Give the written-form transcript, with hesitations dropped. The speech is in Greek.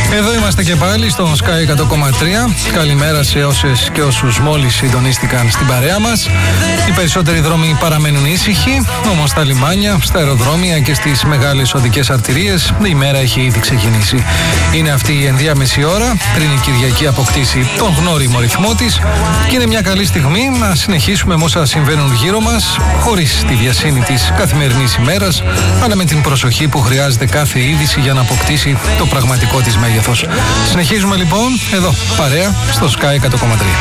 Εδώ είμαστε και πάλι στο Sky 100,3. Καλημέρα σε όσες και όσους μόλις συντονίστηκαν στην παρέα μας. Οι περισσότεροι δρόμοι παραμένουν ήσυχοι, όμως στα λιμάνια, στα αεροδρόμια και στις μεγάλες οδικές αρτηρίες η μέρα έχει ήδη ξεκινήσει. Είναι αυτή η ενδιάμεση ώρα πριν η Κυριακή αποκτήσει τον γνώριμο ρυθμό της και είναι μια καλή στιγμή να συνεχίσουμε με όσα συμβαίνουν γύρω μας, χωρίς τη βιασύνη της καθημερινής ημέρας, αλλά με την προσοχή που χρειάζεται κάθε είδηση για να αποκτήσει το πραγματικό της μέγεθος. Συνεχίζουμε λοιπόν εδώ παρέα στο Sky 100,3.